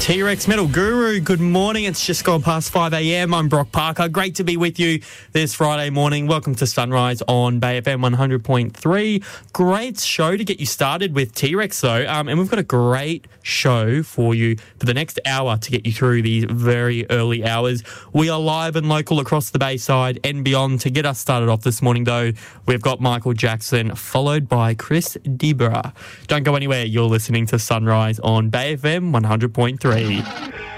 T-Rex Metal Guru, good morning. It's just gone past 5 a.m. I'm Brock Parker. Great to be with you this Friday morning. Welcome to Sunrise on Bay FM 100.3. Great show to get you started with T-Rex, though. And we've got a great show for you for the next hour to get you through these very early hours. We are live and local across the Bayside and beyond. To get us started off this morning, though, we've got Michael Jackson, followed by Chris Debra. Don't go anywhere. You're listening to Sunrise on Bay FM 100.3.